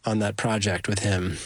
on that project with him,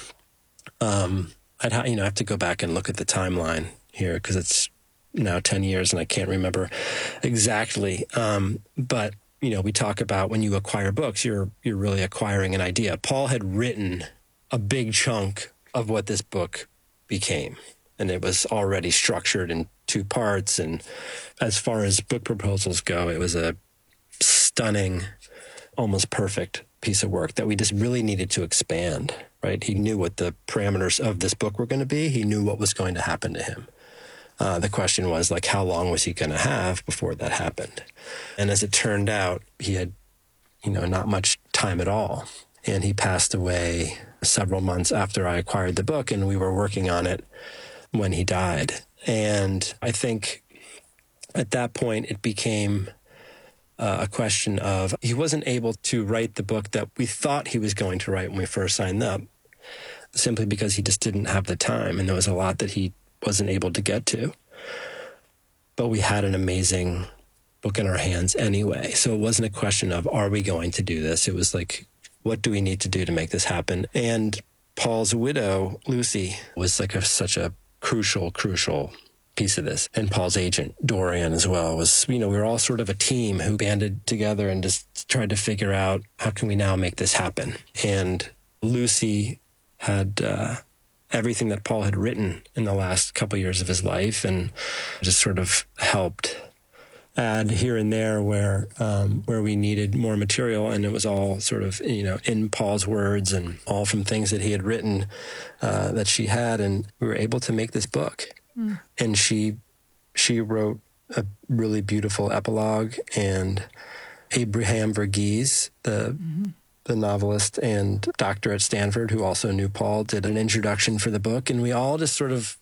I'd have to go back and look at the timeline here because it's now 10 years and I can't remember exactly. But, we talk about when you acquire books, you're really acquiring an idea. Paul had written a big chunk of what this book became, and it was already structured in 2 parts. And as far as book proposals go, it was a stunning, almost perfect piece of work that we just really needed to expand, right? He knew what the parameters of this book were going to be. He knew what was going to happen to him. The question was, how long was he going to have before that happened? And as it turned out, he had, not much time at all. And he passed away several months after I acquired the book, and we were working on it when he died. And I think at that point, it became a question of he wasn't able to write the book that we thought he was going to write when we first signed up, simply because he just didn't have the time. And there was a lot that he wasn't able to get to. But we had an amazing book in our hands anyway. So it wasn't a question of, are we going to do this? It was what do we need to do to make this happen? And Paul's widow, Lucy, was such a crucial piece of this. And Paul's agent, Dorian, as well, was, we were all sort of a team who banded together and just tried to figure out, how can we now make this happen? And Lucy had everything that Paul had written in the last couple of years of his life, and just sort of helped add here and there where we needed more material. And it was all sort of, in Paul's words and all from things that he had written that she had. And we were able to make this book. Mm. And she wrote a really beautiful epilogue, and Abraham Verghese, the novelist and doctor at Stanford, who also knew Paul, did an introduction for the book. And we all just sort of,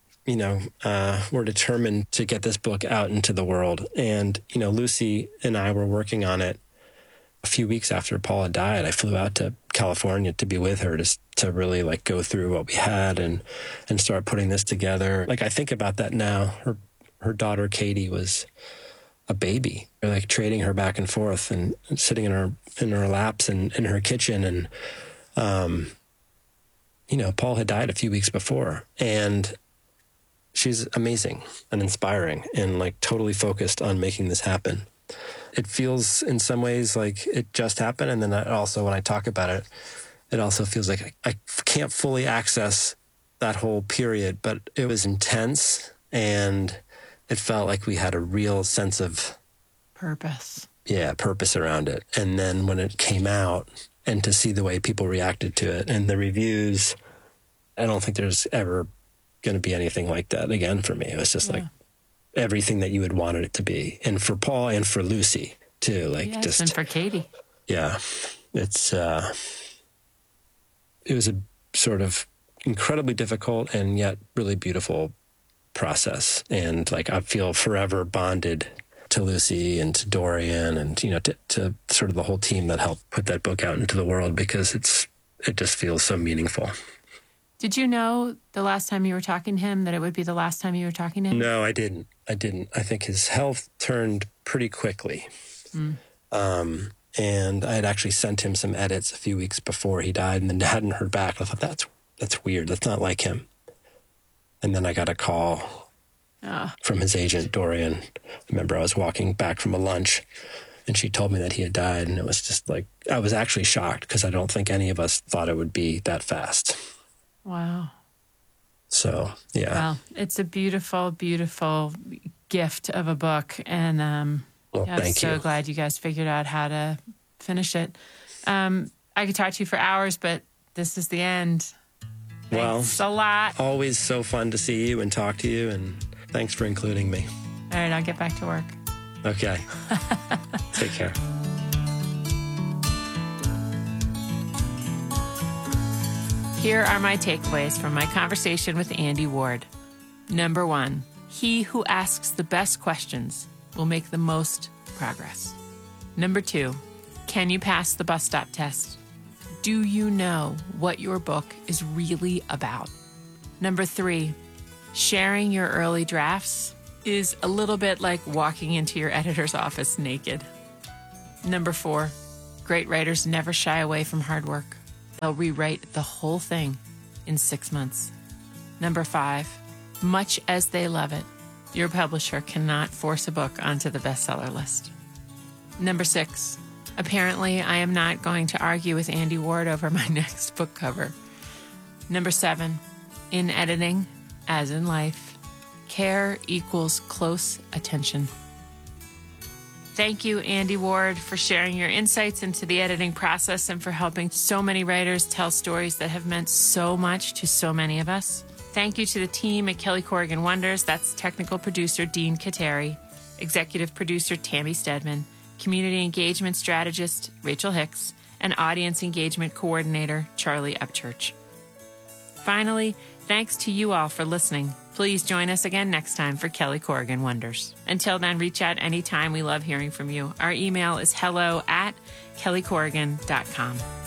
were determined to get this book out into the world. And, Lucy and I were working on it a few weeks after Paul had died. I flew out to California to be with her, just to really go through what we had and start putting this together. I think about that now. Her daughter, Katie, was a baby. We're trading her back and forth and sitting in her laps and in her kitchen. And, Paul had died a few weeks before, and she's amazing and inspiring and totally focused on making this happen. It feels in some ways like it just happened. And then also when I talk about it, it also feels like I can't fully access that whole period, but it was intense, and it felt like we had a real sense of purpose. Yeah, purpose around it. And then when it came out, and to see the way people reacted to it and the reviews, I don't think there's ever going to be anything like that again for me. It was just everything that you had wanted it to be. And for Paul and for Lucy too, yes, and for Katie. Yeah. It was a sort of incredibly difficult and yet really beautiful process. And I feel forever bonded to Lucy and to Dorian and, to sort of the whole team that helped put that book out into the world, because it just feels so meaningful. Did you know the last time you were talking to him that it would be the last time you were talking to him? No, I didn't. I think his health turned pretty quickly. And I had actually sent him some edits a few weeks before he died, and then hadn't heard back. I thought, that's weird. That's not like him. And then I got a call from his agent, Dorian. I remember I was walking back from a lunch, and she told me that he had died. And it was just I was actually shocked, because I don't think any of us thought it would be that fast. Wow. So, yeah. Well, it's a beautiful, beautiful gift of a book. And I'm so glad you guys figured out how to finish it. I could talk to you for hours, but this is the end. Thanks a lot. Always so fun to see you and talk to you, and thanks for including me. All right, I'll get back to work. Okay. Take care. Here are my takeaways from my conversation with Andy Ward. Number 1, he who asks the best questions will make the most progress. Number 2, can you pass the bus stop test? Do you know what your book is really about? Number 3, sharing your early drafts is a little bit like walking into your editor's office naked. Number 4, great writers never shy away from hard work. they'll rewrite the whole thing in 6 months. Number 5, much as they love it, your publisher cannot force a book onto the bestseller list. Number 6, apparently I am not going to argue with Andy Ward over my next book cover. Number 7, in editing, as in life, care equals close attention. Thank you, Andy Ward, for sharing your insights into the editing process and for helping so many writers tell stories that have meant so much to so many of us. Thank you to the team at Kelly Corrigan Wonders. That's technical producer Dean Kateri, executive producer Tammy Stedman, community engagement strategist Rachel Hicks, and audience engagement coordinator Charlie Upchurch. Finally, thanks to you all for listening. Please join us again next time for Kelly Corrigan Wonders. Until then, reach out anytime. We love hearing from you. Our email is hello@kellycorrigan.com.